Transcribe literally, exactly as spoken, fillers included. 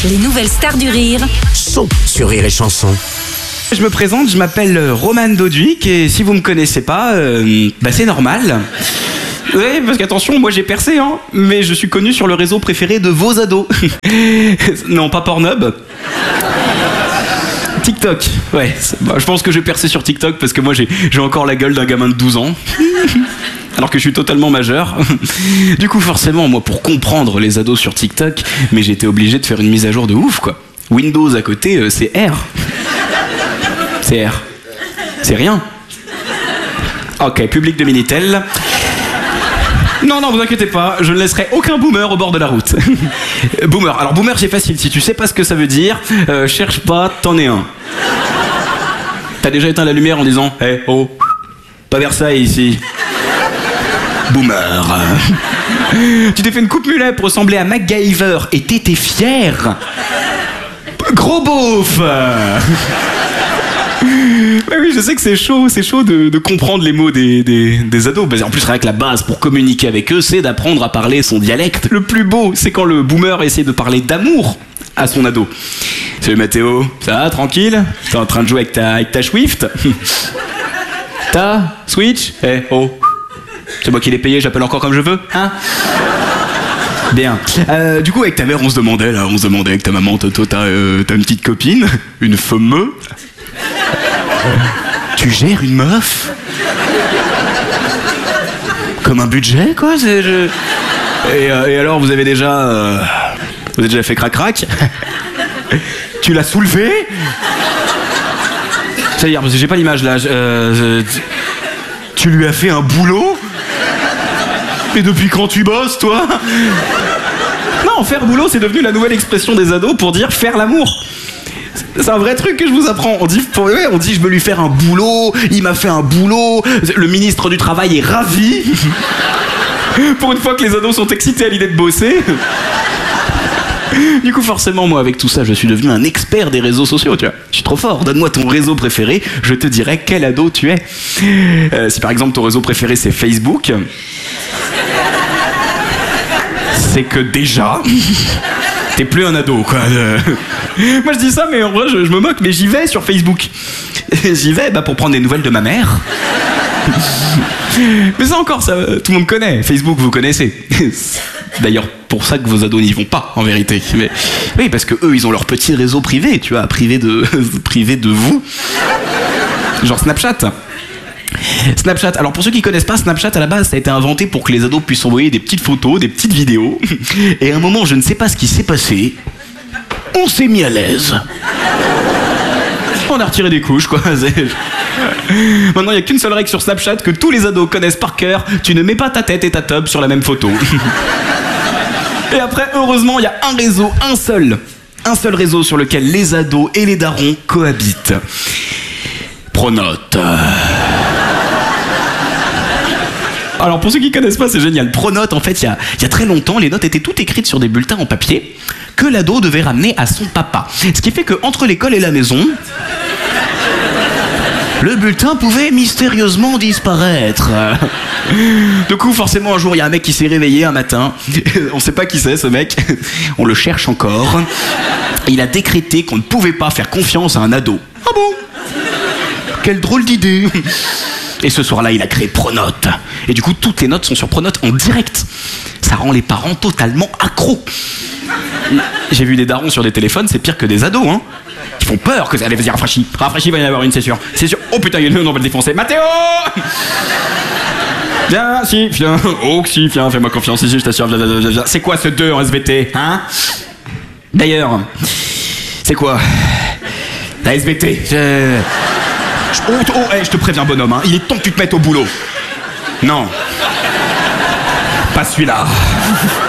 Les nouvelles stars du rire sont sur Rire et Chanson. Je me présente, je m'appelle Roman Doduic et si vous me connaissez pas, euh, bah c'est normal. Oui, parce qu'attention, moi j'ai percé, hein, mais je suis connu sur le réseau préféré de vos ados. Non, pas Pornhub. TikTok, ouais. Bah, je pense que j'ai percé sur TikTok parce que moi j'ai, j'ai encore la gueule d'un gamin de douze ans. Alors que je suis totalement majeur. Du coup, forcément, moi, pour comprendre les ados sur TikTok, mais j'étais obligé de faire une mise à jour de ouf, quoi. Windows à côté, euh, c'est R. C'est R. C'est rien. Ok, public de Minitel. Non, non, vous inquiétez pas, je ne laisserai aucun boomer au bord de la route. Boomer. Alors, boomer, c'est facile. Si tu sais pas ce que ça veut dire, euh, cherche pas, t'en es un. T'as déjà éteint la lumière en disant « Hé, hey, oh, pas Versailles ici. » Boomer. Tu t'es fait une coupe mulet pour ressembler à MacGyver et t'étais fier. Gros beauf. Bah oui, je sais que c'est chaud, c'est chaud de, de comprendre les mots des, des, des ados. Bah, en plus, rien que la base pour communiquer avec eux, c'est d'apprendre à parler son dialecte. Le plus beau, c'est quand le boomer essaie de parler d'amour à son ado. Salut Mathéo, ça va, tranquille? T'es en train de jouer avec ta, avec ta Swift? Ta Switch? Eh, hey, oh. C'est moi qui l'ai payé, j'appelle encore comme je veux, hein? Bien. Euh, du coup, avec ta mère, on se demandait, là, on se demandait avec ta maman, toi, t'as, euh, t'as une petite copine, une fameuse. Tu gères une meuf? Comme un budget, quoi, c'est... Je... Et, euh, et alors, vous avez déjà... Euh... Vous avez déjà fait crac-crac? Tu l'as soulevé? C'est-à-dire, parce que j'ai pas l'image, là, euh... Tu lui as fait un boulot? Et depuis quand tu bosses, toi? Non, faire boulot, c'est devenu la nouvelle expression des ados pour dire faire l'amour. C'est un vrai truc que je vous apprends. On dit, pour, ouais, on dit je veux lui faire un boulot, il m'a fait un boulot, le ministre du Travail est ravi. Pour une fois que les ados sont excités à l'idée de bosser. Du coup, forcément, moi, avec tout ça, je suis devenu un expert des réseaux sociaux, tu vois. Je suis trop fort. Donne-moi ton réseau préféré, je te dirai quel ado tu es. Euh, si par exemple ton réseau préféré c'est Facebook, c'est que déjà, t'es plus un ado, quoi. Moi, je dis ça, mais en vrai, je, je me moque, mais j'y vais sur Facebook. J'y vais bah, pour prendre des nouvelles de ma mère. Mais ça encore, ça, tout le monde connaît. Facebook, vous connaissez. D'ailleurs, pour ça que vos ados n'y vont pas, en vérité. Mais, oui, parce que eux, ils ont leur petit réseau privé, tu vois, privé de, privé de vous. Genre Snapchat. Snapchat. Alors pour ceux qui connaissent pas, Snapchat à la base, ça a été inventé pour que les ados puissent envoyer des petites photos, des petites vidéos. Et à un moment, je ne sais pas ce qui s'est passé. On s'est mis à l'aise. On a retiré des couches, quoi. Maintenant, il n'y a qu'une seule règle sur Snapchat que tous les ados connaissent par cœur. Tu ne mets pas ta tête et ta tub sur la même photo. Et après, heureusement, il y a un réseau, un seul. Un seul réseau sur lequel les ados et les darons cohabitent. Pronote. Alors pour ceux qui connaissent pas, c'est génial. Pronote, en fait, il y a, y a très longtemps, les notes étaient toutes écrites sur des bulletins en papier que l'ado devait ramener à son papa. Ce qui fait qu'entre l'école et la maison, le bulletin pouvait mystérieusement disparaître. Du coup, forcément, un jour, il y a un mec qui s'est réveillé un matin. On sait pas qui c'est, ce mec. On le cherche encore. Et il a décrété qu'on ne pouvait pas faire confiance à un ado. Ah bon? Quelle drôle d'idée. Et ce soir-là, il a créé Pronote. Et du coup, toutes les notes sont sur Pronote en direct. Ça rend les parents totalement accros. J'ai vu des darons sur des téléphones, c'est pire que des ados, hein. Ils font peur que... Allez, vas-y, rafraîchis. Rafraîchis, il va y en avoir une, c'est sûr. C'est sûr. Oh putain, il y en a une, on va le défoncer. Mathéo! Viens, si, viens. Oh, si, viens, fais-moi confiance ici, je t'assure. Viens, viens, viens, viens. C'est quoi ce deux en S V T, hein? D'ailleurs, c'est quoi? La S V T. Je... Oh, oh, hey, je te préviens, bonhomme, hein. Il est temps que tu te mettes au boulot. Non. Pas celui-là.